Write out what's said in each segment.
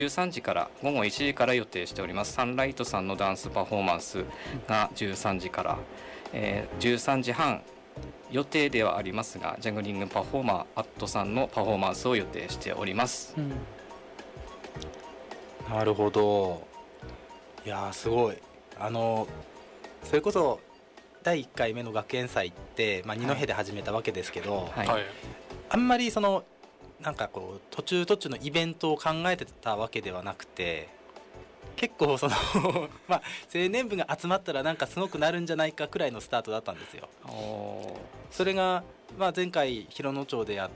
13時から午後1時から予定しております。サンライトさんのダンスパフォーマンスが13時から、13時半予定ではありますが、ジャグリングパフォーマーアットさんのパフォーマンスを予定しております。 なるほど。いやーすごい。それこそ第1回目の学園祭って、二戸で始めたわけですけど、あんまりなんかこう途中のイベントを考えてたわけではなくて、結構青年部が集まったらなんかすごくなるんじゃないかくらいのスタートだったんですよ。それが、前回広野町でやって、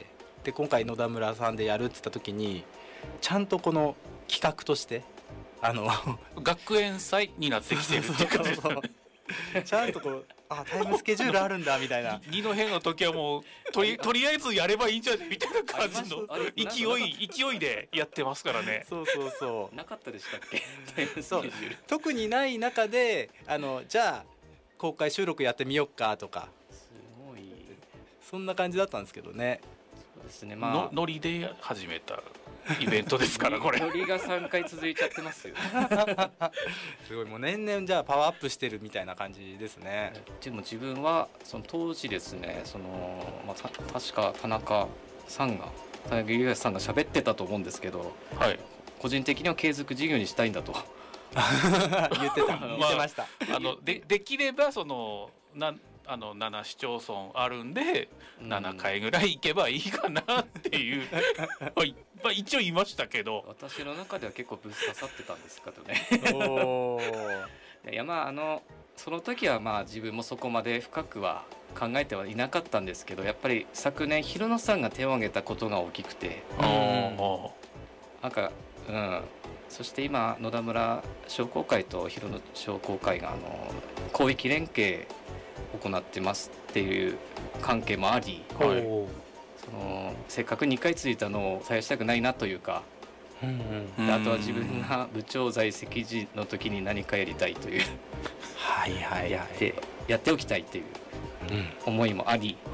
で今回野田村さんでやるって言った時に、ちゃんとこの企画として学園祭になってきてるっていう感じですね。 ちゃんとこうタイムスケジュールあるんだみたいな。 二の辺の時はもうとりあえずやればいいんじゃないみたいな感じの勢いでやってますからね。 そうなかったでしたっけ？ そう特にない中でじゃあ公開収録やってみよっかとか、 すごいそんな感じだったんですけどね。 そうですね、 ノリで始めたイベントですからこれ。 ノリが3回続いちゃってますよ。 すごい、もう年々じゃあパワーアップしてるみたいな感じですね。 でも自分はその当時ですね、確か田中裕也さんが喋ってたと思うんですけど、個人的には継続事業にしたいんだと言ってました。 できれば7市町村あるんで、7回ぐらい行けばいいかなっていう一応言いましたけど、 私の中では結構ぶっ刺さってたんですけどね。いやその時は自分もそこまで深くは考えてはいなかったんですけど、やっぱり昨年広野さんが手を挙げたことが大きくて、そして今野田村商工会と広野商工会が広域連携行ってますっていう関係もあり、せっかく2回ついたのを絶やしたくないなというか、あとは自分が部長在籍時の時に何かやりたいというやっておきたいという思いもあり、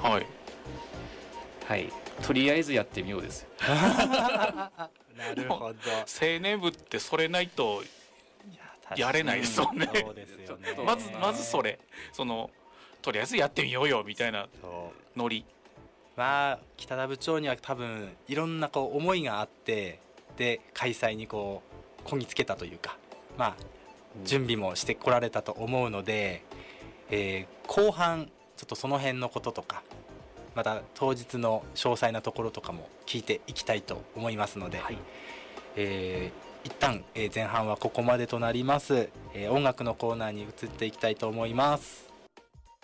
とりあえずやってみようです。 なるほど。 青年部ってそれないとやれないですもんね。 そうですよね。 まずとりあえずやってみようよみたいなノリ。 北田部長には多分いろんな思いがあって、で開催にこぎつけたというか、準備もしてこられたと思うので、後半ちょっとその辺のこととか、また当日の詳細なところとかも聞いていきたいと思いますので、一旦前半はここまでとなります。音楽のコーナーに移っていきたいと思います。